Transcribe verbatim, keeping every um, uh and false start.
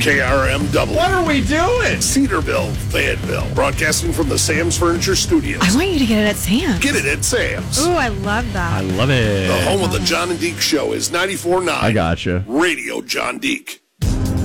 K R M W. What are we doing? Cedarville, Fayetteville. Broadcasting from the Sam's Furniture Studios. I want you to get it at Sam's. Get it at Sam's. Ooh, I love that. I love it. The home of the John and Deke Show is ninety-four point nine. I gotcha. Radio John Deke.